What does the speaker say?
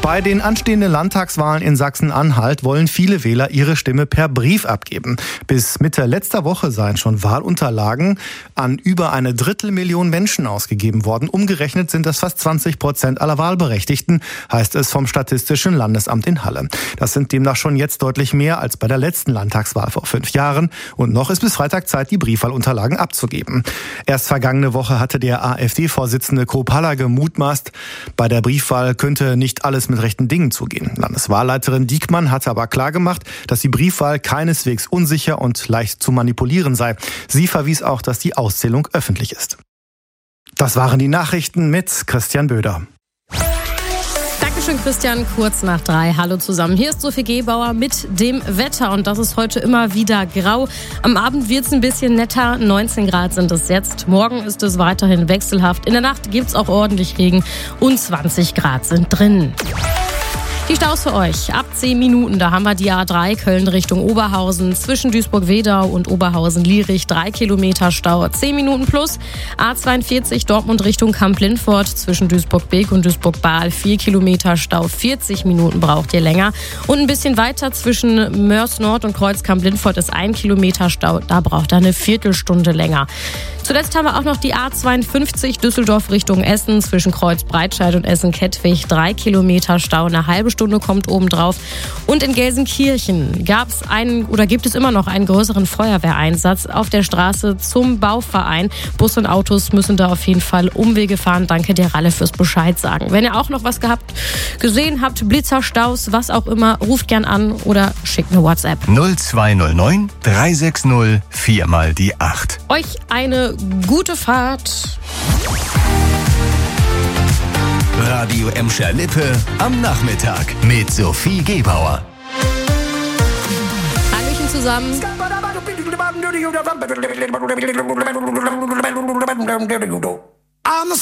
Bei den anstehenden Landtagswahlen in Sachsen-Anhalt wollen viele Wähler ihre Stimme per Brief abgeben. Bis Mitte letzter Woche seien schon Wahlunterlagen an über 250.000 Menschen ausgegeben worden. Umgerechnet sind das fast 20% aller Wahlberechtigten, heißt es vom Statistischen Landesamt in Halle. Das sind demnach schon jetzt deutlich mehr als bei der letzten Landtagswahl vor 5 Jahren. Und noch ist bis Freitag Zeit, die Briefwahlunterlagen abzugeben. Erst vergangene Woche hatte der AfD-Vorsitzende Kropala gemutmaßt, bei der Briefwahl könnte nicht alles mit rechten Dingen zugehen. Landeswahlleiterin Diekmann hatte aber klargemacht, dass die Briefwahl keineswegs unsicher und leicht zu manipulieren sei. Sie verwies auch, dass die Auszählung öffentlich ist. Das waren die Nachrichten mit Christian Böder. Dankeschön, Christian. Kurz nach 3. Hallo zusammen. Hier ist Sophie Gebauer mit dem Wetter. Und das ist heute immer wieder grau. Am Abend wird es ein bisschen netter. 19 Grad sind es jetzt. Morgen ist es weiterhin wechselhaft. In der Nacht gibt es auch ordentlich Regen. Und 20 Grad sind drin. Die Staus für euch. Ab 10 Minuten, da haben wir die A3 Köln Richtung Oberhausen. Zwischen Duisburg-Wedau und Oberhausen-Lierich 3 Kilometer Stau. 10 Minuten plus. A42 Dortmund Richtung Kamp-Lindfort. Zwischen Duisburg-Beek und Duisburg-Bahl 4 Kilometer Stau. 40 Minuten braucht ihr länger. Und ein bisschen weiter zwischen Mörs Nord und Kreuz Kamp-Lindfort ist 1 Kilometer Stau. Da braucht ihr eine Viertelstunde länger. Zuletzt haben wir auch noch die A52 Düsseldorf Richtung Essen. Zwischen Kreuz Breitscheid und Essen-Kettwig 3 Kilometer Stau. Eine halbe Stunde kommt obendrauf. Und in Gelsenkirchen gibt es immer noch einen größeren Feuerwehreinsatz auf der Straße zum Bauverein. Bus und Autos müssen da auf jeden Fall Umwege fahren. Danke der Ralle fürs Bescheid sagen. Wenn ihr auch noch was gesehen habt, Blitzer, Staus, was auch immer, ruft gern an oder schickt eine WhatsApp. 0209 360 4 mal die 8. Euch eine gute Fahrt. Radio Emscher-Lippe am Nachmittag mit Sophie Gebauer. Hallöchen zusammen.